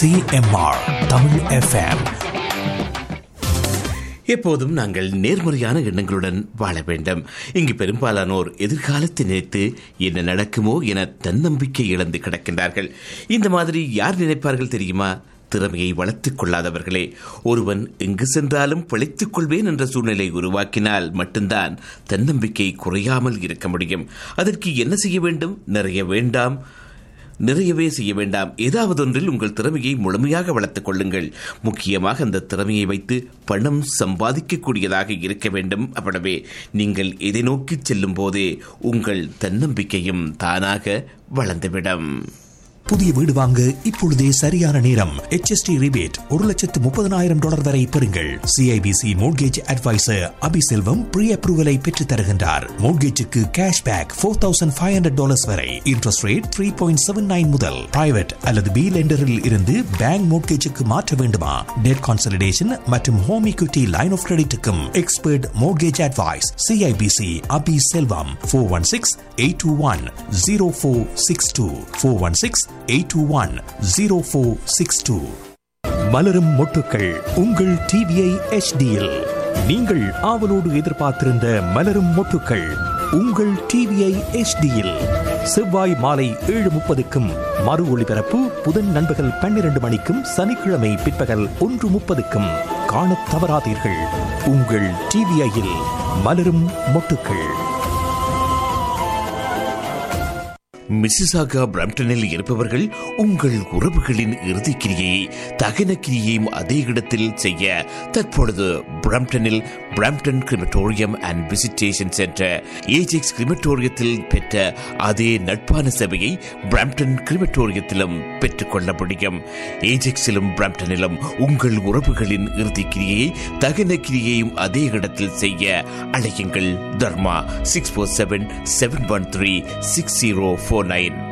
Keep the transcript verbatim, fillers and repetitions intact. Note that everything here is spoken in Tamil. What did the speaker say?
C M R Tamil FM. எப்போதும் நாங்கள் நேர்மறையான எண்ணங்களுடன் வாழ வேண்டும். இங்கு பெரும்பாலானோர் எதிர்காலத்தை நினைத்து என்ன நடக்குமோ என தன்னம்பிக்கை இழந்து கிடக்கின்றார்கள். இந்த மாதிரி யார் நினைப்பார்கள் தெரியுமா? திறமையை வளர்த்துக் கொள்ளாதவர்களே. ஒருவன் எங்கு சென்றாலும் பிழைத்துக் கொள்வேன் என்ற சூழ்நிலை உருவாக்கினால் மட்டும்தான் தன்னம்பிக்கை குறையாமல் இருக்க முடியும். அதற்கு என்ன செய்ய வேண்டும்? நிறைய வேண்டாம், நிறையவே செய்ய வேண்டாம். ஏதாவது ஒன்றில் உங்கள் திறமையை முழுமையாக வளர்த்துக் கொள்ளுங்கள். முக்கியமாக அந்த திறமையை வைத்து பணம் சம்பாதிக்கக்கூடியதாக இருக்க வேண்டும். அப்படியே நீங்கள் இதை நோக்கி செல்லும் போதே உங்கள் தன்னம்பிக்கையும் தானாக வளர்ந்துவிடும். புதிய வீடு வாங்க இப்பொழுதே சரியான நேரம். எச் எஸ் டி ரிபேட் ஒரு லட்சத்து முப்பதனாயிரம் டாலர் வரை பெறுங்கள். CIBC mortgage advisor Abiselvam pre அப்ரூவலை பெற்று தருகின்றார். மோட்கேஜுக்கு cash back four thousand five hundred dollars வரை. Interest rate three point seven nine முதல். பிரைவேட் அல்லது பி லெண்டரில் இருந்து பேங்க் மோட்கேஜுக்கு மாற்ற வேண்டுமா? டெட் கான்சல்டேஷன் மற்றும் home equity line of கிரெடிட்டுக்கும் expert mortgage advice. CIBC Abiselvam four one six eight two one zero four six two four one six eight two one zero four six two. மலரும் மொட்டுக்கள் உங்கள் டிவிஐ எச் டியில். நீங்கள் ஆவலோடு எதிர்பார்த்திருந்த மலரும் மொட்டுக்கள் உங்கள் டிவிஐ எச் டியில் செவ்வாய் மாலை ஏழு முப்பதுக்கும் மறு ஒளிபரப்பு புதன் நண்பகல் பன்னிரண்டு மணிக்கும் சனிக்கிழமை பிற்பகல் ஒன்று முப்பதுக்கும் காணத் தவறாதீர்கள். உங்கள் டிவிஐயில் மலரும் மொட்டுக்கள். மிசிசாகா பிரம்டனில் இருப்பவர்கள் உங்கள் உறவுகளின் இறுதிக்கிரியை தகன கிரியையும் அதே இடத்தில் செய்ய தற்பொழுது பிரம்டனில் Brampton crematorium and visitation centre Ajax கிரிமட்டோரியத்தில் பெற்ற அதே நட்பான சேவையை பிரம்டன் கிரிமட்டோரியத்திலும் பெற்றுக்கொள்ள முடியும். ஏஜெக்ஸிலும் பிரம்டனிலும் உங்கள் உறவுகளின் இறுதிக்கிரியை தகன கிரியையும் அதே இடத்தில் செய்ய அழையுங்கள். தர்மா six four seven seven one three six zero four nine.